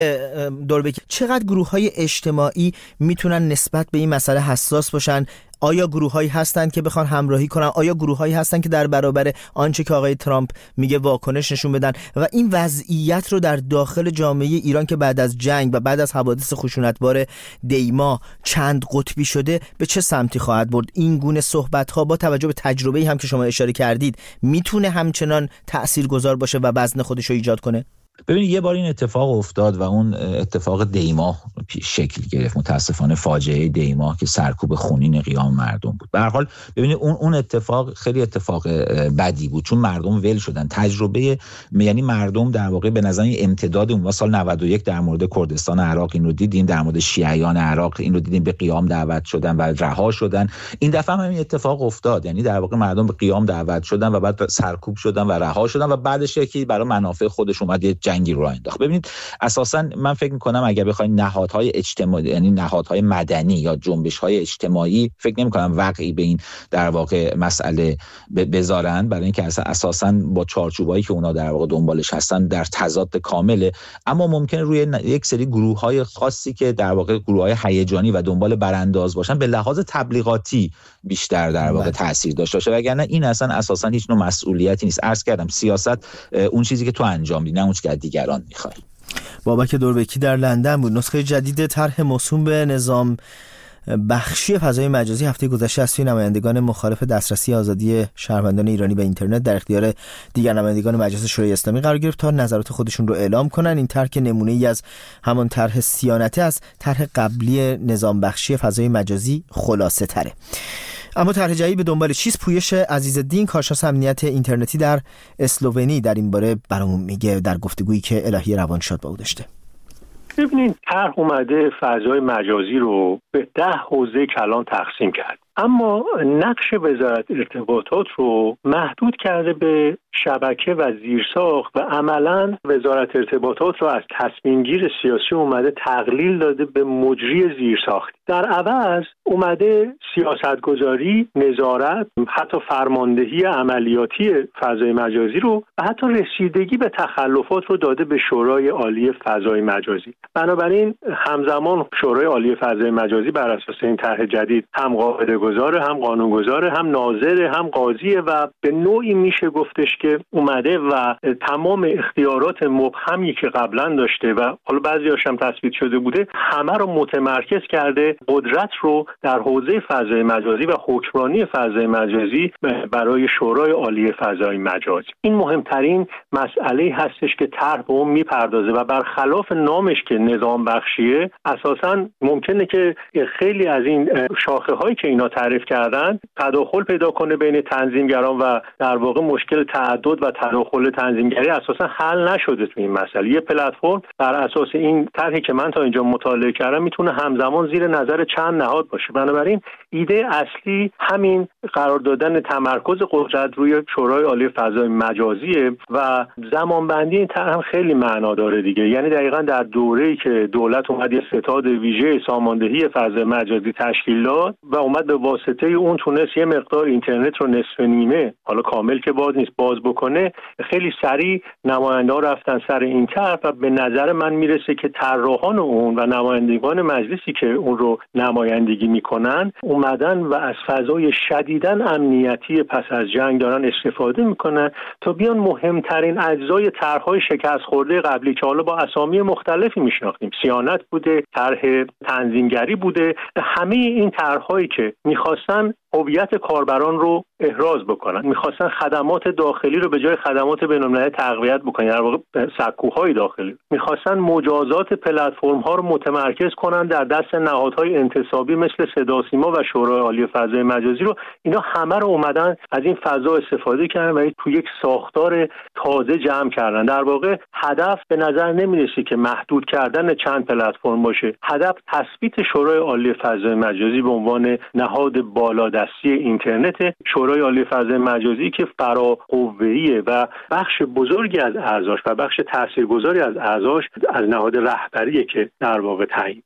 دوربکی، چقدر گروه‌های اجتماعی میتونن نسبت به این مسئله حساس باشن؟ آیا گروه‌هایی هستن که بخوان همراهی کنن؟ آیا گروه‌هایی هستن که در برابر آنچه که آقای ترامپ میگه واکنش نشون بدن؟ و این وضعیت رو در داخل جامعه ایران که بعد از جنگ و بعد از حوادث خشونتبار دیما چند قطبی شده به چه سمتی خواهد برد؟ این گونه صحبت‌ها با توجه به تجربه‌ای هم که شما اشاره کردید میتونه همچنان تاثیرگذار باشه و وزن خودش رو ایجاد کنه؟ ببینید یه بار این اتفاق افتاد و اون اتفاق دیما شکل گرفت، متاسفانه فاجعه دیما که سرکوب خونین قیام مردم بود. به هر حال ببینید اون اتفاق خیلی اتفاق بدی بود، چون مردم ول شدن. تجربه یعنی مردم در واقع به نظر امتداد اون سال 91 در مورد کردستان عراق این رو دیدیم، در مورد شیعیان عراق این رو دیدیم، به قیام دعوت شدن و رها شدن. این دفعه هم این اتفاق افتاد، یعنی در واقع مردم به قیام دعوت شدن و بعد سرکوب شدن و رها شدن و بعدش یکی برای منافع خودش اومد جنگی رو انداخت. ببینید اساساً من فکر می‌کنم اگر بخواید نهادهای اجتماعی یعنی نهادهای مدنی یا جنبش‌های اجتماعی، فکر نمی‌کنم واقعی به این در واقع مسئله بذارن، برای اینکه اساساً با چارچوبایی که اونا در واقع دنبالش هستن در تضاد کامله. اما ممکنه روی یک سری گروه‌های خاصی که در واقع گروه‌های هیجانی و دنبال برانداز باشن به لحاظ تبلیغاتی بیشتر در واقع تاثیر داشته باشه، وگرنه این اصلا اساساً هیچ نوع مسئولیتی نیست. عرض کردم سیاست اون چیزی که تو انجام میدی، نه اون چیزی که دیگران میخواد. بابک دوربکی در لندن بود. نسخه جدید طرح موسوم به نظام بخشی فضای مجازی هفته گذشته از سوی نمایندگان مخالف دسترسی آزادی شهروندان ایرانی به اینترنت در اختیار دیگر نمایندگان مجلس شورای اسلامی قرار گرفت تا نظرات خودشون رو اعلام کنن. این طرح که نمونه‌ای از همان طرح صیانته از طرح قبلی نظام بخشی فضای مجازی خلاصه تره. اما طرح جدید به دنبال چیز؟ پویش عزیزالدین، کارشناس امنیت اینترنتی در اسلوونی، در این باره برامون میگه در گفتگویی که الهی روانشاد با او داشته. ببینید طرح اومده فضای مجازی رو به 10 حوزه کلان تقسیم کرد، اما نقش وزارت ارتباطات رو محدود کرده به شبکه و زیرساخت و عملاً وزارت ارتباطات رو از تصمیمگیر سیاسی اومده تقلیل داده به مجری زیرساخت. در عوض اومده سیاستگذاری، نظارت، حتی فرماندهی عملیاتی فضای مجازی رو و حتی رسیدگی به تخلفات رو داده به شورای عالی فضای مجازی. بنابراین همزمان شورای عالی فضای مجازی بر اساس این طرح جدید هم قاعده گذاره، هم قانون گذاره، هم ناظره، هم قاضیه و به نوعی میشه گفتش که اومده و تمام اختیارات مبهمی که قبلا داشته و حالا بعضی‌هاش هم تثبیت شده بوده همه رو متمرکز کرده، قدرت رو در حوزه فضای مجازی و حکمرانی فضای مجازی برای شورای عالی فضای مجازی. این مهمترین مسئله هستش که طرح به اون میپردازه و برخلاف نامش که نظام بخشیه، اساساً ممکنه که خیلی از این شاخه هایی که اینا تعریف کردن تداخل پیدا کنه بین تنظیمگران و در واقع مشکل تعدد و تداخل تنظیمگری اساسا حل نشده تو این مسئله. یه پلتفرم بر اساس این طرحی که من تا اینجا مطالعه کردم میتونه همزمان زیر نظر چند نهاد باشه. بنابراین ایده اصلی همین قرار دادن تمرکز قدرت روی شورای عالی فضای مجازیه و زمانبندی این طرح هم خیلی معنا داره دیگه. یعنی دقیقاً در دوره‌ای که دولت اومد یه ستاد ویژه ساماندهی فضای مجازی تشکیل داد و اومد به واسطه اون تونست یه مقدار اینترنت رو نصف نیمه، حالا کامل که باز نیست، باز بکنه، خیلی سریع نماینده‌ها رفتن سر این طرح و به نظر من میرسه که طراحان اون و نمایندگان مجلسی که اون رو نمایندگی میکنن اومدن و از فضای شدیداً امنیتی پس از جنگ دارن استفاده میکنن تا بیان مهمترین اجزای طرح‌های شکست خورده قبلی که حالا با اسامی مختلفی میشناختیم، صیانت بوده، طرح تنظیمگری بوده، همه این طرح‌هایی که میخواستن هویت کاربران رو احراز بکنن، میخواستن خدمات داخلی رو به جای خدمات بین‌المللی تقویت بکنن، در واقع سکوهای داخلی، میخواستن مجازات پلتفرم ها رو متمرکز کنن در دست نهادهای انتصابی مثل صدا سیما و شورای عالی فضای مجازی رو. اینا همه رو اومدن از این فضا استفاده کردن و تو یک ساختار تازه جمع کردن. در واقع هدف به نظر نمیرسه که محدود کردن چند پلتفرم باشه، هدف تثبیت شورای عالی فضای مجازی به عنوان نهاد بالادستی اینترنت، شورای عالی فضای مجازی که فراقوه‌ایه و بخش بزرگی از اعضاش و بخش تاثیرگذاری از اعضاش از نهاد رهبریه که در واقع تعیین میشه.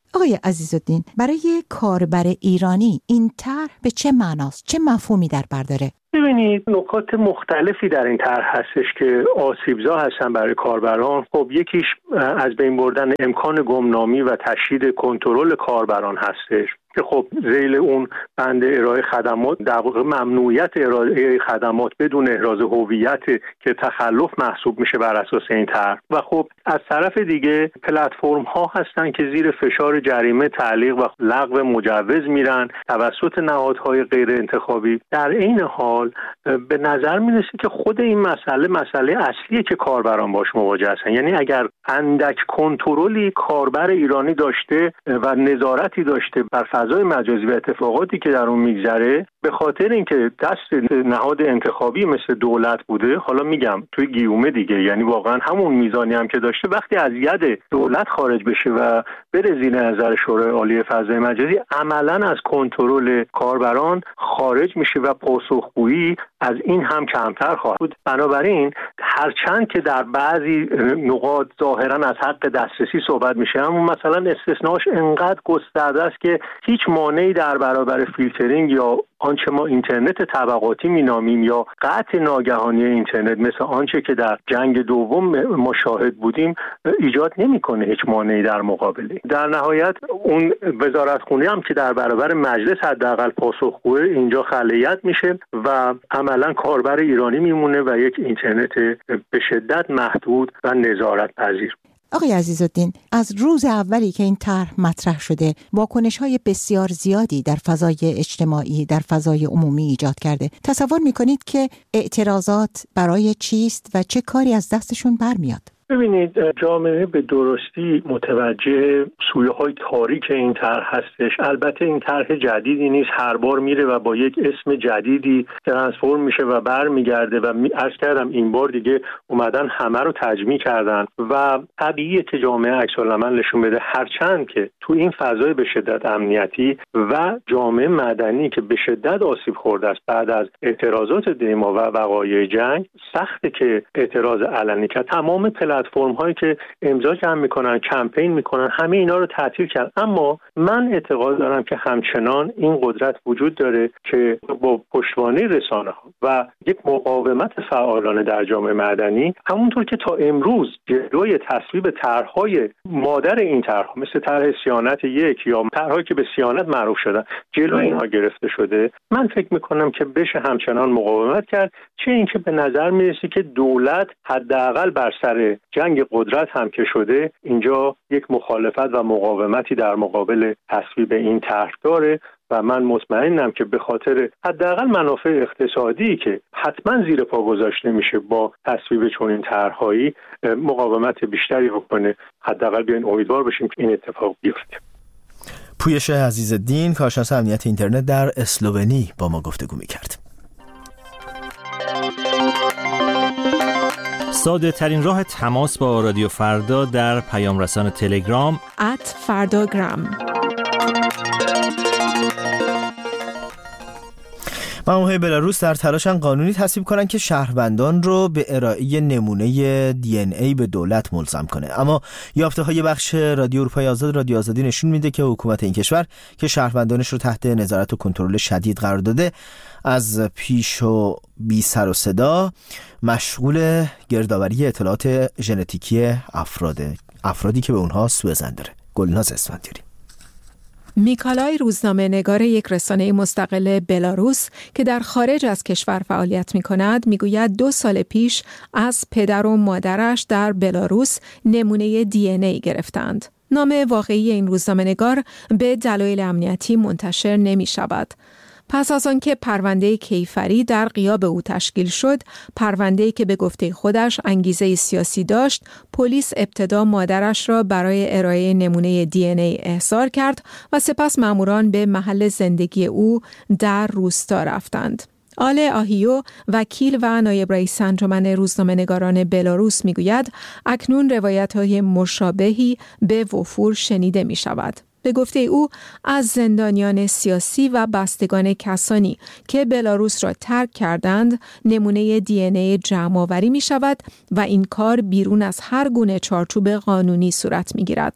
آقای عزیزالدین، برای کاربر ایرانی این طرح به چه معناست؟ چه مفهومی در بر داره؟ ببینید نکات مختلفی در این طرح هستش که آسیبزا هستن برای کاربران. خب یکیش از بین بردن امکان گمنامی و تشدید کنترل کاربران هستش که خب ذیل اون بند ارائه خدمات در واقع ممنوعیت ارائه خدمات بدون احراز هویت که تخلف محسوب میشه بر اساس این طرح. و خب از طرف دیگه پلتفرم ها هستن که زیر فشار جریمه تعلیق و لغو مجوز میرن توسط نهادهای غیر انتخابی. در این حال به نظر میرسه که خود این مسئله اصلیه که کاربران باش مواجه هستن. یعنی اگر اندک کنترلی کاربر ایرانی داشته و نظارتی داشته بر فضای مجازی و اتفاقاتی که در اون میگذره، به خاطر اینکه دست نهاد انتخابی مثل دولت بوده، حالا میگم توی گیومه دیگه، یعنی واقعا همون میزانی هم که داشته، وقتی از ید دولت خارج بشه و بره زیر نظر شورای عالی فضای مجازی، عملا از کنترل کاربران خارج میشه و پاسخگویی از این هم کمتر خواهد بود. بنابراین هرچند که در بعضی نقاط ظاهرا از حق دسترسی صحبت میشه، اما مثلا استثناش انقدر گسترده است که هیچ مانعی در برابر فیلترینگ یا آنچه ما اینترنت طبقاتی مینامیم یا قطع ناگهانی اینترنت مثل آنچه که در جنگ دوم ما شاهد بودیم ایجاد نمیکنه هیچ مانعی در مقابله. در نهایت اون وزارتخونه هم که در برابر مجلس حداقل پاسخگوه، اینجا خلیت میشه و عملا کاربر ایرانی میمونه و یک اینترنت به شدت محدود و نظارت پذیر. آقای عزیزالدین، از روز اولی که این طرح مطرح شده واکنش‌های بسیار زیادی در فضای اجتماعی، در فضای عمومی ایجاد کرده. تصور می‌کنید که اعتراضات برای چیست و چه کاری از دستشون برمیاد؟ ببینید جامعه به درستی متوجه سویه‌های تاریک این طرح هستش. البته این طرح جدیدی نیست، هر بار میره و با یک اسم جدیدی ترانسفورم میشه و برمیگرده و عرض کردم این بار دیگه اومدن همه رو تجمیع کردن و طبیعیه که جامعه عکس‌العمل نشون بده. هرچند که تو این فضای به شدت امنیتی و جامعه مدنی که به شدت آسیب خورده است بعد از اعتراضات دیما و وقایع جنگ، سخته که اعتراض علنی کرد. تمام پلتفرم هایی که امضا جمع میکنن، کمپین میکنن، همه اینا رو تعطیل کرد. اما من اعتقاد دارم که همچنان این قدرت وجود داره که با پشتوانه رسانه ها و یک مقاومت فعالانه در جامعه مدنی، همونطور که تا امروز جلوی تصویب طرحهای مادر این طرحها مثل طرح صیانت یک یا طرحهایی که به صیانت معروف شدن جلوی اینها گرفته شده، من فکر میکنم که بشه همچنان مقاومت کرد. چه اینکه به نظر میرسه که دولت حداقل بر سر جنگ قدرت هم که شده اینجا یک مخالفت و مقاومتی در مقابل تصویب این طرح داره و من مطمئنم که به خاطر حداقل منافع اقتصادی که حتما زیر پا گذاشته میشه با تصویب چنین طرحهایی مقاومت بیشتری بکنه. حداقل بیاین امیدوار باشیم که این اتفاق بیفته. پویش عزیزالدین، کارشناس امنیت اینترنت در اسلوونی، با ما گفتگو می‌کرد. ساده ترین راه تماس با رادیو فردا در پیام رسان تلگرام @فرdagram. مامورهای بلاروس در تلاشن قانونی تصویب کنن که شهروندان رو به ارائه نمونه DNA به دولت ملزم کنه. اما یافته‌های بخش رادیو اروپای آزاد، رادیو آزادی، نشون میده که حکومت این کشور که شهروندانش رو تحت نظارت و کنترل شدید قرار داده، از پیش و بی سر و صدا مشغول گردآوری اطلاعات ژنتیکی افرادی که به اونها سوءظن داره. گلناز اسفندیاری. میکالای روزنامه‌نگار یک رسانه مستقل بلاروس که در خارج از کشور فعالیت می‌کند میگوید 2 سال پیش از پدر و مادرش در بلاروس نمونه DNA گرفتند. نام واقعی این روزنامه‌نگار به دلایل امنیتی منتشر نمی‌شود. پس از آنکه پرونده کیفری در غیاب او تشکیل شد، پرونده‌ای که به گفته خودش انگیزه سیاسی داشت، پلیس ابتدا مادرش را برای ارائه نمونه DNA احضار کرد و سپس ماموران به محل زندگی او در روستا رفتند. آله آهیو، وکیل و نایب رئیس انجمن روزنامه‌نگاران بلاروس میگوید اکنون روایت‌های مشابهی به وفور شنیده می‌شود. به گفته او از زندانیان سیاسی و بستگان کسانی که بلاروس را ترک کردند نمونه DNA جمع‌آوری می شود و این کار بیرون از هر گونه چارچوب قانونی صورت می گیرد.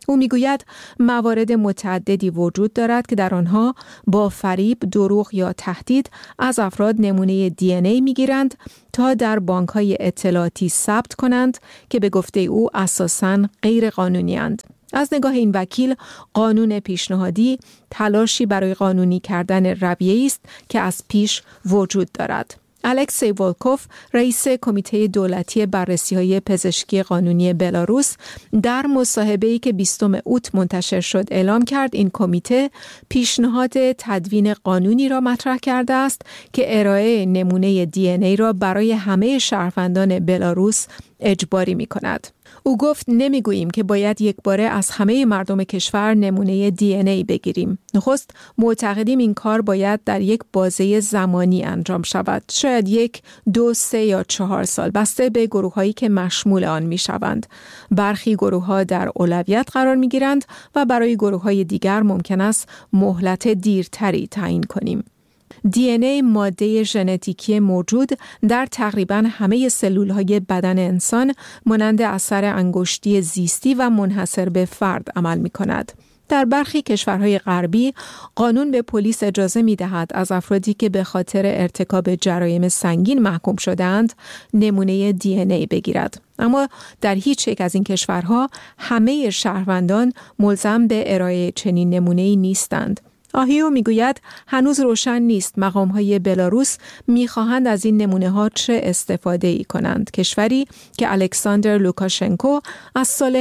او میگوید موارد متعددی وجود دارد که در آنها با فریب، دروغ یا تهدید از افراد نمونه DNA میگیرند تا در بانک‌های اطلاعاتی ثبت کنند که به گفته او اساساً غیر قانونی‌اند. از نگاه این وکیل، قانون پیشنهادی تلاشی برای قانونی کردن رویه‌ای است که از پیش وجود دارد. الکسی ولکوف، رئیس کمیته دولتی بررسی‌های پزشکی قانونی بلاروس، در مصاحبه‌ای که 20 اوت منتشر شد اعلام کرد این کمیته پیشنهاد تدوین قانونی را مطرح کرده است که ارائه نمونه DNA را برای همه شهروندان بلاروس اجباری می‌کند. او گفت نمیگوییم که باید یک باره از همه مردم کشور نمونه DNA بگیریم. نخست معتقدیم این کار باید در یک بازه زمانی انجام شود. شاید 1، 2، 3 یا 4 سال بسته به گروه‌هایی که مشمول آن می‌شوند. برخی گروه‌ها در اولویت قرار می‌گیرند و برای گروه‌های دیگر ممکن است مهلت دیرتری تعیین کنیم. DNA ماده ژنتیکی موجود در تقریباً همه سلول‌های بدن انسان مانند اثر انگشتی زیستی و منحصر به فرد عمل می‌کند. در برخی کشورهای غربی قانون به پلیس اجازه می‌دهد از افرادی که به خاطر ارتکاب جرایم سنگین محکوم شده‌اند نمونه DNA بگیرد. اما در هیچ یک از این کشورها همه شهروندان ملزم به ارائه چنین نمونه‌ای نیستند. آهیو میگوید هنوز روشن نیست مقام‌های بلاروس می‌خواهند از این نمونه‌ها چه استفاده‌ای کنند. کشوری که الکساندر لوکاشنکو از سال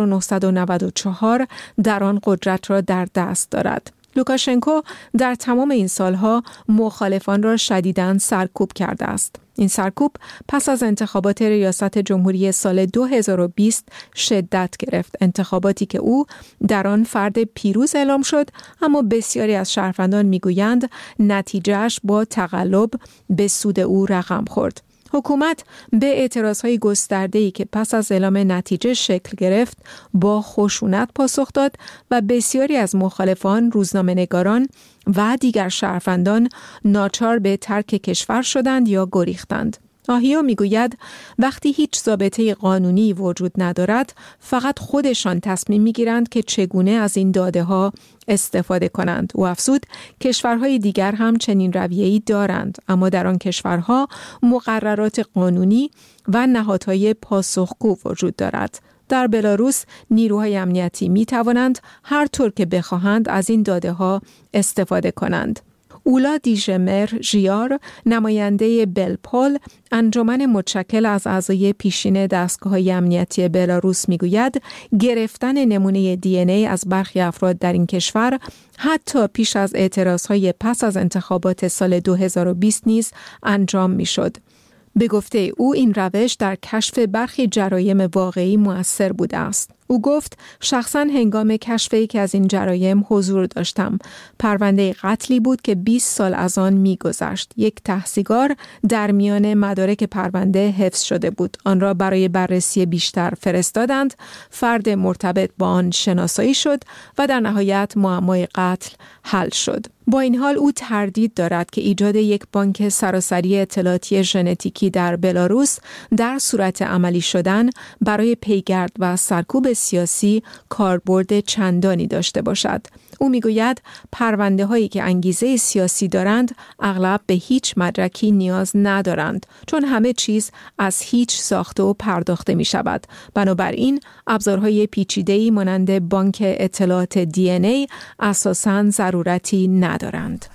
1994 در آن قدرت را در دست دارد. لوکاشنکو در تمام این سالها مخالفان را شدیداً سرکوب کرده است. این سرکوب پس از انتخابات ریاست جمهوری سال 2020 شدت گرفت. انتخاباتی که او در آن فرد پیروز اعلام شد، اما بسیاری از شهروندان میگویند نتیجهش با تقلب به سود او رقم خورد. حکومت به اعتراضهای گسترده‌ای که پس از اعلام نتیجه شکل گرفت با خشونت پاسخ داد و بسیاری از مخالفان، روزنامه‌نگاران و دیگر شهروندان ناچار به ترک کشور شدند یا گریختند. آهیو میگوید وقتی هیچ ضابطه قانونی وجود ندارد، فقط خودشان تصمیم میگیرند که چگونه از این داده ها استفاده کنند. او افزود کشورهای دیگر هم چنین رویه‌ای دارند، اما در آن کشورها مقررات قانونی و نهادهای پاسخگو وجود دارد. در بلاروس نیروهای امنیتی می توانند هر طور که بخواهند از این داده ها استفاده کنند. اولا دیژمر ژیار، نماینده بلپول، انجمن متشکل از اعضای پیشین دستگاه‌های امنیتی بلاروس میگوید گرفتن نمونه DNA از برخی افراد در این کشور حتی پیش از اعتراضهای پس از انتخابات سال 2020 نیز انجام میشد. به گفته او این روش در کشف برخی جرایم واقعی مؤثر بوده است. او گفت شخصاً هنگام کشف یکی از این جرایم حضور داشتم. پرونده قتلی بود که 20 سال از آن می‌گذشت. یک تحصیلگر در میان مدارک پرونده حفظ شده بود. آن را برای بررسی بیشتر فرستادند. فرد مرتبط با آن شناسایی شد و در نهایت معمای قتل حل شد. با این حال او تردید دارد که ایجاد یک بانک سراسری اطلاعاتی ژنتیکی در بلاروس در صورت عملی شدن برای پیگرد و سرکوب سیاسی کاربرد چندانی داشته باشد. او میگوید پرونده هایی که انگیزه سیاسی دارند اغلب به هیچ مدرکی نیاز ندارند، چون همه چیز از هیچ ساخته و پرداخته می شود. بنابراین ابزارهای پیچیده‌ای مانند بانک اطلاعات DNA اساساً ضرورتی ندارند.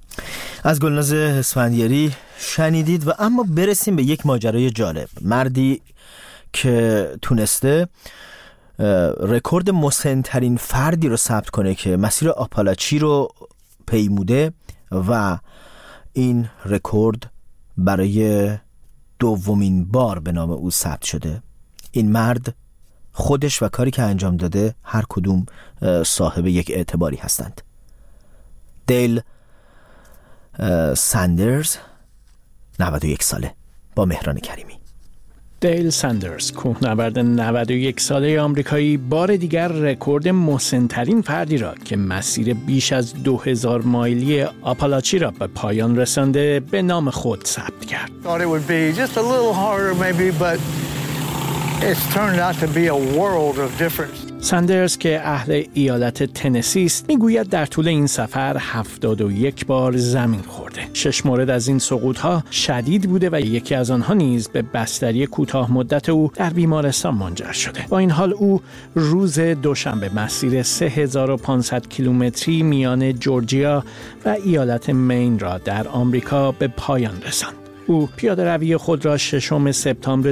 از گلناز اسفندیاری شنیدید. و اما برسیم به یک ماجرای جالب. مردی که تونسته رکورد مسن‌ترین فردی رو ثبت کنه که مسیر آپالاچی رو پیموده و این رکورد برای دومین بار به نام او ثبت شده. این مرد خودش و کاری که انجام داده هر کدوم صاحب یک اعتباری هستند. دیل ساندرز 91 ساله با مهران کریمی. دیل ساندرز، کوهنورد 91 ساله آمریکایی، بار دیگر رکورد مسن‌ترین فردی را که مسیر بیش از 2000 مایلی آپالاچی را به پایان رسانده به نام خود ثبت کرد. ساندرز که اهل ایالت تنسی است میگوید در طول این سفر 71 بار زمین خورده. 6 مورد از این سقوط‌ها شدید بوده و یکی از آنها نیز به بستری کوتاه مدت او در بیمارستان منجر شده. با این حال او روز دوشنبه مسیر 3500 کیلومتری میان جورجیا و ایالت مین را در آمریکا به پایان رساند. او پیاده روی خود را 6 سپتامبر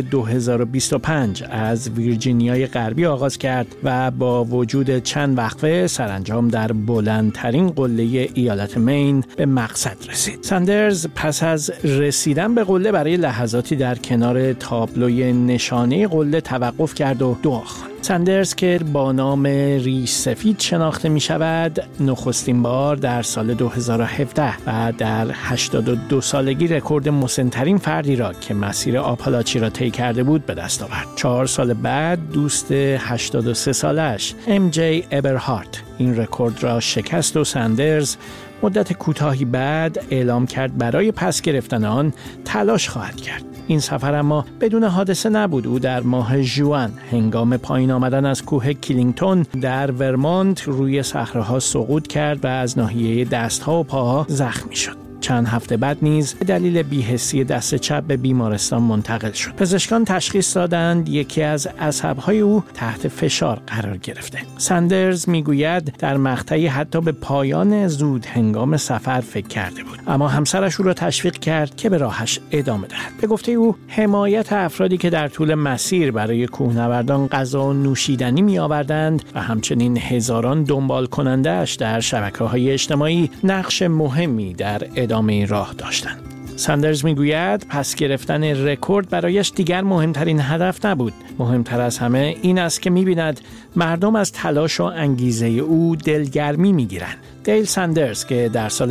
2025 از ویرجینیای غربی آغاز کرد و با وجود چند وقفه سرانجام در بلندترین قله ایالت مین به مقصد رسید. ساندرز پس از رسیدن به قله برای لحظاتی در کنار تابلوی نشانه قله توقف کرد و دعا خواند. ساندرز که با نام ریش سفید شناخته می شود، نخستین بار در سال 2017 و در 82 سالگی رکورد مسن‌ترین فردی را که مسیر آپالاچی را طی کرده بود به دست آورد. 4 سال بعد دوست 83 سالش MJ ابرهارت این رکورد را شکست و ساندرز مدت کوتاهی بعد اعلام کرد برای پس گرفتن آن تلاش خواهد کرد. این سفر اما بدون حادثه نبود. او در ماه ژوئن هنگام پایین آمدن از کوه کلینگتون در ورمونت روی صخره‌ها سقوط کرد و از ناحیه دست‌ها و پاها زخمی شد. چند هفته بعد نیز به دلیل بی‌حسی دست چپ به بیمارستان منتقل شد. پزشکان تشخیص دادند یکی از عصب‌های او تحت فشار قرار گرفته. ساندرز میگوید در مقطعی حتی به پایان زود هنگام سفر فکر کرده بود، اما همسرش او را تشویق کرد که به راهش ادامه دهد. به گفته او حمایت افرادی که در طول مسیر برای کوهنوردان غذا و نوشیدنی می‌آوردند و همچنین هزاران دنبال کننده‌اش در شبکه‌های اجتماعی نقش مهمی در ادامه این راه داشتند. ساندرز میگوید پس گرفتن رکورد برایش دیگر مهمترین هدف نبود. مهمتر از همه این است که می‌بیند مردم از تلاش و انگیزه او دلگرمی می‌گیرند. دیل ساندرز که در سال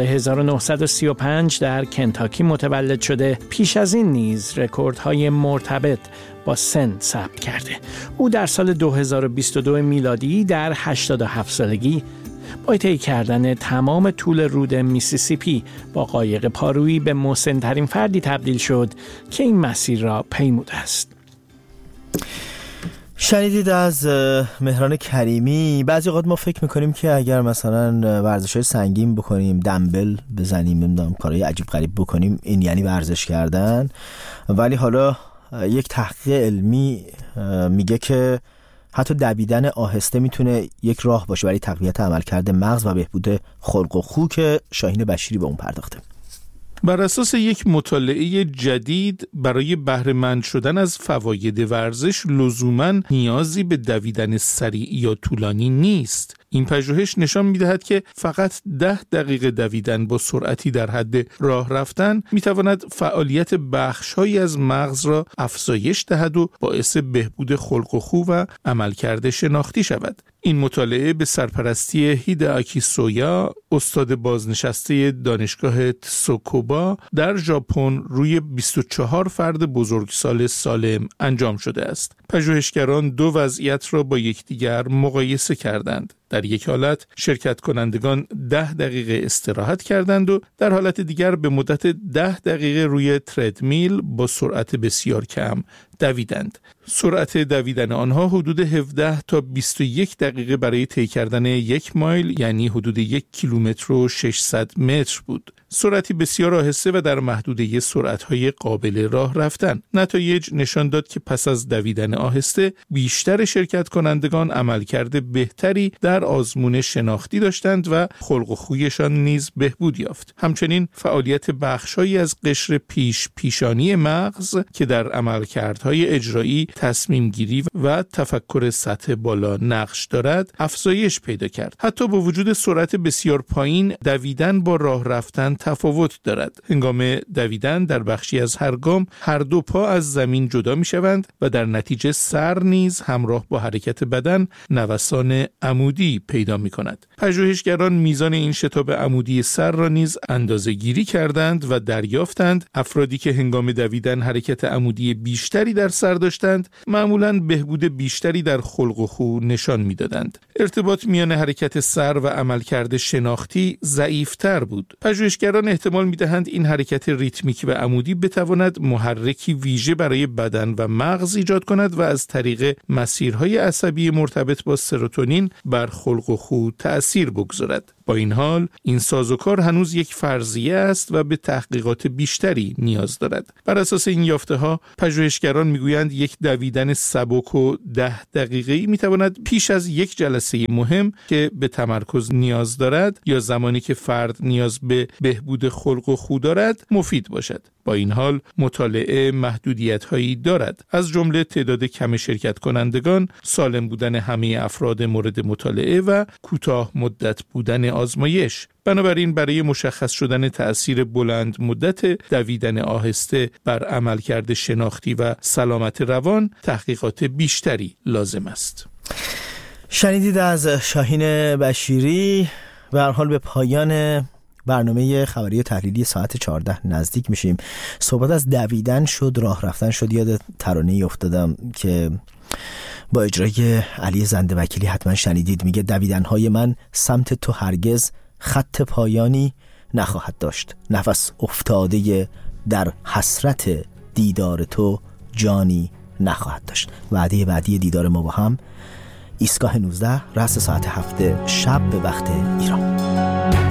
1935 در کنتاکی متولد شده، پیش از این نیز رکوردهای مرتبط با سن ثبت کرده. او در سال 2022 میلادی در 87 سالگی با طی کردن تمام طول رود میسیسیپی با قایق پارویی به مسن‌ترین فردی تبدیل شد که این مسیر را پیموده است. شنیدید از مهران کریمی. بعضی اوقات ما فکر میکنیم که اگر مثلا ورزش‌های سنگین بکنیم، دمبل بزنیم، نمیدونم کارهای عجیب غریب بکنیم، این یعنی ورزش کردن. ولی حالا یک تحقیق علمی میگه که حتی دویدن آهسته میتونه یک راه باشه برای تقویت عملکرد مغز و بهبود خلق و خو که شاهین بشیری به اون پرداخته. بر اساس یک مطالعه جدید برای بهره مند شدن از فواید ورزش لزوماً نیازی به دویدن سریع یا طولانی نیست. این پژوهش نشان می‌دهد که فقط 10 دقیقه دویدن با سرعتی در حد راه رفتن می‌تواند فعالیت بخش‌هایی از مغز را افزایش دهد و باعث بهبود خلق و خو و عملکرد شناختی شود. این مطالعه به سرپرستی هیدئاکی سویا، استاد بازنشسته دانشگاه تسوکوبا در ژاپن روی 24 فرد بزرگسال سالم انجام شده است. پژوهشگران 2 وضعیت را با یکدیگر مقایسه کردند. در یک حالت شرکت کنندگان 10 دقیقه استراحت کردند و در حالت دیگر به مدت 10 دقیقه روی تردمیل با سرعت بسیار کم دویدند. سرعت دویدن آنها حدود 17 تا 21 دقیقه برای طی کردن 1 مایل یعنی حدود 1 کیلومتر و 600 متر بود. سرعتی بسیار آهسته و در محدوده سرعت‌های قابل راه رفتن. نتایج نشان داد که پس از دویدن آهسته بیشتر شرکت کنندگان عملکرد بهتری در آزمون شناختی داشتند و خلق و خویشان نیز بهبود یافت. همچنین فعالیت بخش‌هایی از قشر پیشانی مغز که در عملکردهای اجرایی، تصمیم گیری و تفکر سطح بالا نقش دارد افزایش پیدا کرد. حتی با وجود سرعت بسیار پایین، دویدن با راه رفتن تفاوت دارد. هنگام دویدن در بخشی از هر گام هر دو پا از زمین جدا می شوند و در نتیجه سر نیز همراه با حرکت بدن نوسان عمودی پیدا می کند. پژوهشگران میزان این شتاب عمودی سر را نیز اندازه‌گیری کردند و دریافتند افرادی که هنگام دویدن حرکت عمودی بیشتری بیشتری در سر داشتند، معمولاً بهبود بیشتری در خلق و خو نشان می‌دادند. ارتباط میان حرکت سر و عملکرد شناختی ضعیف‌تر بود. پژوهشگران احتمال می‌دهند این حرکت ریتمیک و عمودی بتواند محرکی ویژه برای بدن و مغز ایجاد کند و از طریق مسیرهای عصبی مرتبط با سروتونین بر خلق و خو تأثیر بگذارد. با این حال این سازوکار هنوز یک فرضیه است و به تحقیقات بیشتری نیاز دارد. بر اساس این یافته‌ها پژوهشگران میگویند یک دویدن سبک و 10 دقیقه‌ای میتواند پیش از یک جلسه مهم که به تمرکز نیاز دارد یا زمانی که فرد نیاز به بهبود خلق و خو دارد مفید باشد. با این حال مطالعه محدودیت‌هایی دارد، از جمله تعداد کم شرکت کنندگان، سالم بودن همه افراد مورد مطالعه و کوتاه مدت بودن آزمایش. بنابراین برای مشخص شدن تأثیر بلند مدت دویدن آهسته بر عملکرد شناختی و سلامت روان تحقیقات بیشتری لازم است. شنیدید از شاهین بشیری. به هر حال به پایان برنامه خبری تحلیلی ساعت 14 نزدیک میشیم. صحبت از دویدن شد، راه رفتن شد، یاد ترانه‌ای افتادم که با اجرای علی زنده وکیلی حتما شنیدید. میگه دویدن‌های من سمت تو هرگز خط پایانی نخواهد داشت، نفس افتاده در حسرت دیدار تو جانی نخواهد داشت. وعده بعدی دیدار ما با هم ایستگاه 19 رأس ساعت 7 شب به وقت ایران.